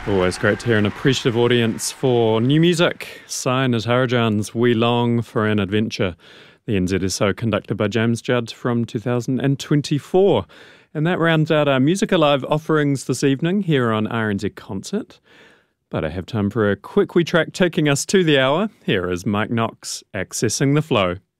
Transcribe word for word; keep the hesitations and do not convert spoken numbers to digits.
Always great to hear an appreciative audience for new music. Sai Natarajan's We Long for an Adventure. The N Z S O conducted by James Judd from two thousand twenty-four. And that rounds out our Music Alive offerings this evening here on R N Z Concert. But I have time for a quick wee track taking us to the hour. Here is Mike Knox, Accessing the Flow.